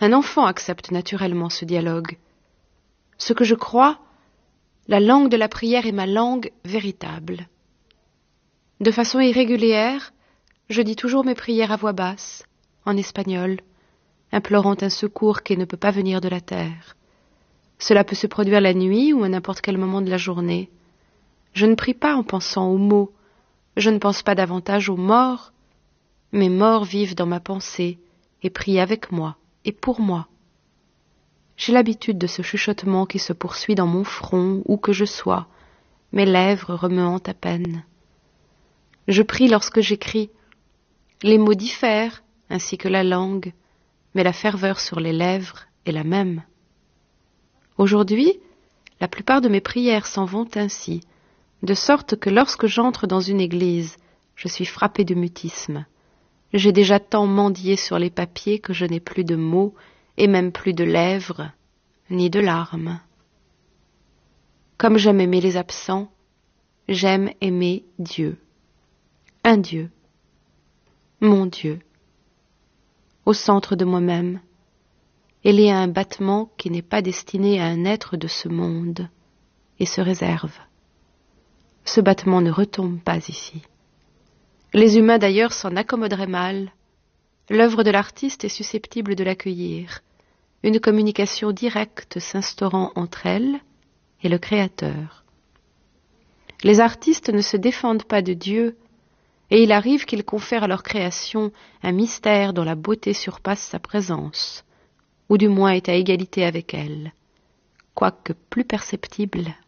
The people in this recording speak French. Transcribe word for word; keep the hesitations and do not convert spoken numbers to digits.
Un enfant accepte naturellement ce dialogue. Ce que je crois, la langue de la prière est ma langue véritable. De façon irrégulière, je dis toujours mes prières à voix basse, en espagnol, implorant un secours qui ne peut pas venir de la terre. Cela peut se produire la nuit ou à n'importe quel moment de la journée. Je ne prie pas en pensant aux mots, je ne pense pas davantage aux morts. Mes morts vivent dans ma pensée et prient avec moi et pour moi. J'ai l'habitude de ce chuchotement qui se poursuit dans mon front, où que je sois, mes lèvres remuant à peine. Je prie lorsque j'écris. Les mots diffèrent, ainsi que la langue, mais la ferveur sur les lèvres est la même. Aujourd'hui, la plupart de mes prières s'en vont ainsi, de sorte que lorsque j'entre dans une église, je suis frappé de mutisme. J'ai déjà tant mendié sur les papiers que je n'ai plus de mots, et même plus de lèvres, ni de larmes. Comme j'aime aimer les absents, j'aime aimer Dieu. Un Dieu, mon Dieu, au centre de moi-même. Il y a un battement qui n'est pas destiné à un être de ce monde, et se réserve. Ce battement ne retombe pas ici. Les humains d'ailleurs s'en accommoderaient mal. L'œuvre de l'artiste est susceptible de l'accueillir, une communication directe s'instaurant entre elle et le Créateur. Les artistes ne se défendent pas de Dieu, et il arrive qu'ils confèrent à leur création un mystère dont la beauté surpasse sa présence, ou du moins est à égalité avec elle, quoique plus perceptible